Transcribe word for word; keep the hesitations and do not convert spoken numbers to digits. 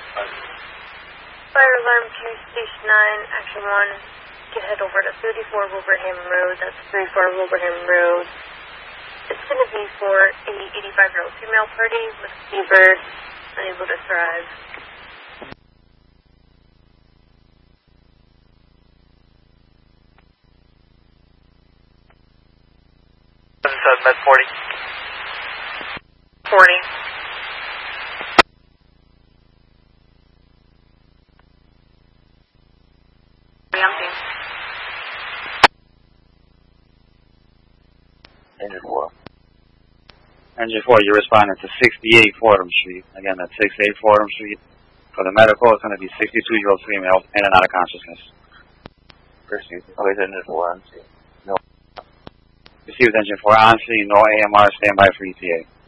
Fire alarm to Station nine, Action one. Get head over to thirty-four Wilbraham Road. That's thirty-four Wilbraham Road. It's going to be for a eighty-five-year-old female party with fever, unable to thrive. Med forty. forty. Empty. Engine four. Engine four, you're responding to sixty-eight Fordham Street. Again, that's sixty-eight Fordham Street. For the medical, it's going to be sixty-two-year-old female in and out of consciousness. Received. Okay, engine four on scene. No. Received engine four on scene, no A M R, standby for E T A.